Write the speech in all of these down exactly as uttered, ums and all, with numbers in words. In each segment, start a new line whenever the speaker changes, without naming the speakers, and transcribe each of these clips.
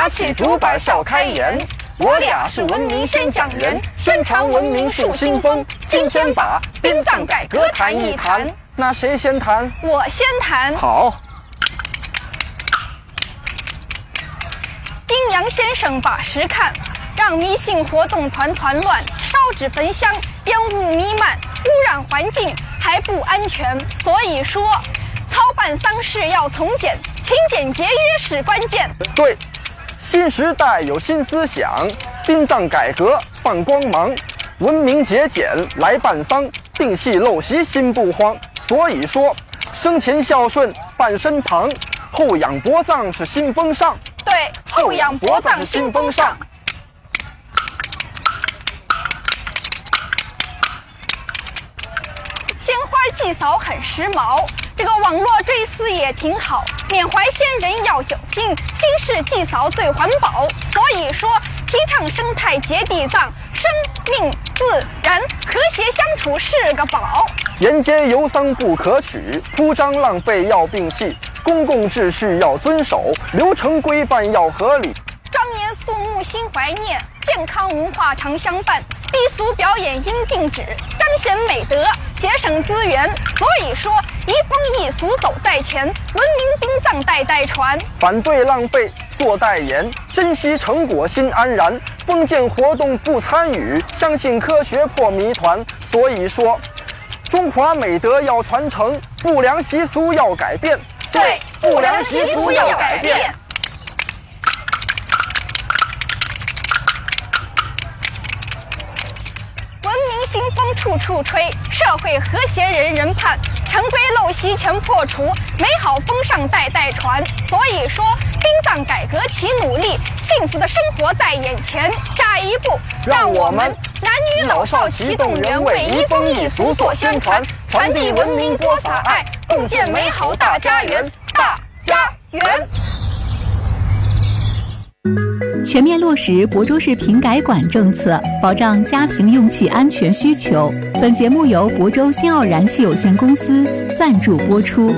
拿起竹板笑开颜。我俩是文明先讲人，宣传文明树新风。今天把殡葬改革谈一谈。
那谁先谈？
我先谈。
好。
阴阳先生把实看，让迷信活动团团乱，烧纸焚香，烟雾弥漫，污染环境还不安全。所以说，操办丧事要从简，勤俭节约是关键。
对。新时代有新思想，殡葬改革放光芒，文明节俭来办丧，摒弃陋习心不慌。所以说，生前孝顺伴身旁，后养薄葬是新风尚。
对，后养薄葬新风尚。鲜花祭扫很时髦，这个网络追思也挺好。缅怀先人要久心，新式祭扫最环保。所以说，提倡生态节地葬，生命自然和谐相处是个宝。
沿街游丧不可取，铺张浪费要摒弃，公共秩序要遵守，流程规范要合理。
庄严肃穆心怀念，健康文化常相伴。低俗表演应禁止，彰显美德，节省资源。所以说，移风易俗走在前，文明殡葬代代传。
反对浪费，做代言，珍惜成果心安然。封建活动不参与，相信科学破谜团。所以说，中华美德要传承，不良习俗要改变。
对，不良习俗要改变。文明新风处处吹，社会和谐人人盼，陈规陋习全破除，美好风尚代代传。所以说，殡葬改革齐努力，幸福的生活在眼前。下一步，让我们男女老少齐动员，为移风易俗做宣传，传递文明播撒爱，共建美好大家园。大家园。
全面落实亳州市平改管政策，保障家庭用气安全需求。本节目由亳州新奥燃气有限公司赞助播出。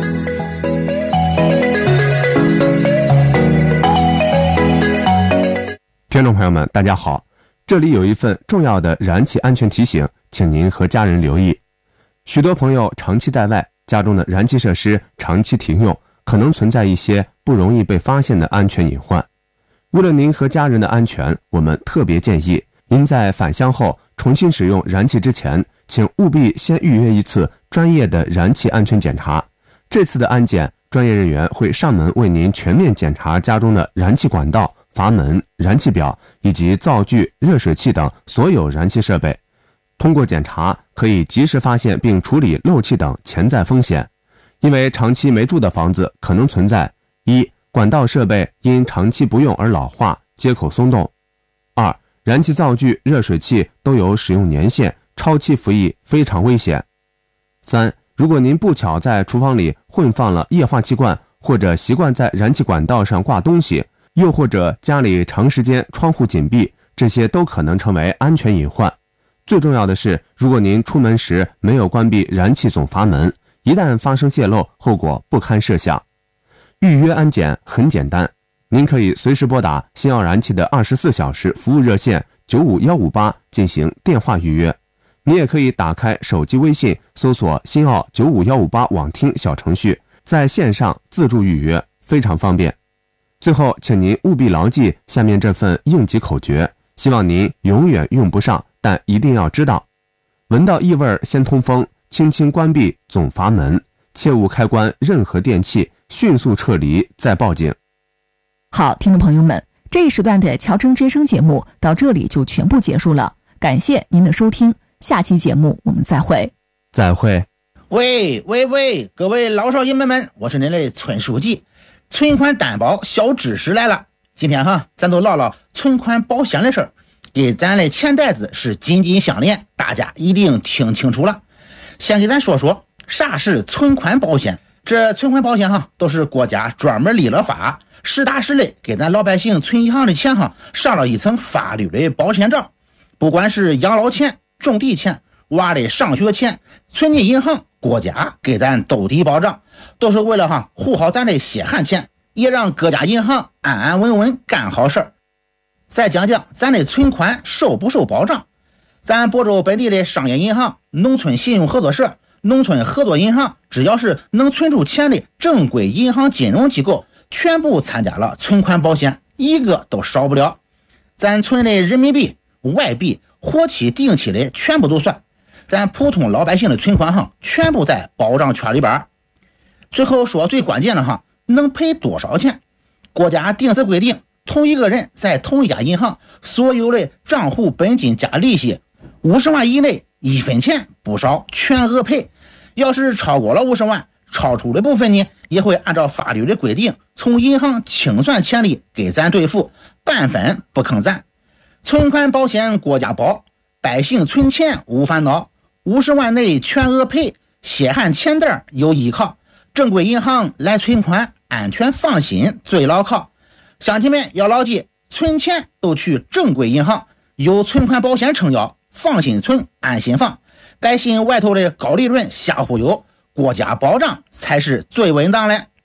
听众朋友们，大家好，这里有一份重要的燃气安全提醒，请您和家人留意。许多朋友长期在外，家中的燃气设施长期停用，可能存在一些不容易被发现的安全隐患。为了您和家人的安全，我们特别建议您在返乡后重新使用燃气之前，请务必先预约一次专业的燃气安全检查。这次的安检，专业人员会上门为您全面检查家中的燃气管道、阀门、燃气表以及灶具、热水器等所有燃气设备。通过检查，可以及时发现并处理漏气等潜在风险。因为长期没住的房子可能存在：一、管道设备因长期不用而老化，接口松动；二、燃气灶具、热水器都有使用年限，超期服役非常危险；三、如果您不巧在厨房里混放了液化气罐，或者习惯在燃气管道上挂东西，又或者家里长时间窗户紧闭，这些都可能成为安全隐患。最重要的是，如果您出门时没有关闭燃气总阀门，一旦发生泄漏，后果不堪设想。预约安检很简单，您可以随时拨打新奥燃气的二十四小时服务热线九五一五八进行电话预约。你也可以打开手机微信，搜索新奥九五一五八网听小程序，在线上自助预约，非常方便。最后，请您务必牢记下面这份应急口诀，希望您永远用不上，但一定要知道：闻到异味先通风，轻轻关闭总阀门，切勿开关任何电器，迅速撤离再报警。
好，听众朋友们，这一时段的乔征之声节目到这里就全部结束了，感谢您的收听，下期节目我们再会。
再会。
喂喂喂，各位老少爷们们，我是您的村书记。存款担保小知识来了，今天哈，咱都唠唠存款保险的事儿，给咱的钱袋子是紧紧相连，大家一定听清楚了。先给咱说说啥是存款保险。这存款保险哈，都是国家专门立了法，实打实的给咱老百姓存银行的钱哈，上了一层法律的保险罩。不管是养老钱、种地钱、娃的上学钱，存进银行，国家给咱兜底保障，都是为了哈护好咱的血汗钱， 也让各家银行安安稳稳干好事儿。再讲讲咱的存款受不受保障。咱亳州本地的商业银行、农村信用合作社、农村合作银行，只要是能存出钱的正规银行金融机构，全部参加了存款保险，一个都少不了。咱存的人民币、外币、活期、定期的全部都算，咱普通老百姓的存款哈，全部在保障圈里边。最后说最关键的哈，能赔多少钱？国家定时规定，同一个人在同一家银行所有的账户本金加利息五十万以内，一分钱不少，全额赔。要是超过了五十万，超出的部分呢，也会按照法律的规定，从银行清算钱利给咱兑付，半分不坑咱。存款保险国家保，百姓存钱无烦恼，五十万内全额赔，血汗钱袋有依靠，正规银行来存款，安全放心最牢靠。乡亲们要牢记，存钱都去正规银行，有存款保险撑腰，放心存，安心放。百姓外头的高利润瞎忽悠，国家保障才是最稳当的。